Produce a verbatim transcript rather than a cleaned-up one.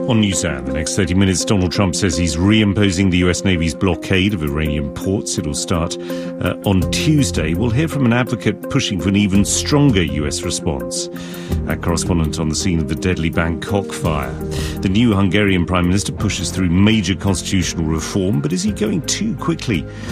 On NewsHour, the next thirty minutes, Donald Trump says he's reimposing the U S Navy's blockade of Iranian ports. It'll start uh, on Tuesday. We'll hear from an advocate pushing for an even stronger U S response. Our correspondent on the scene of the deadly Bangkok fire. The new Hungarian Prime Minister pushes through major constitutional reform, but is he going too quickly?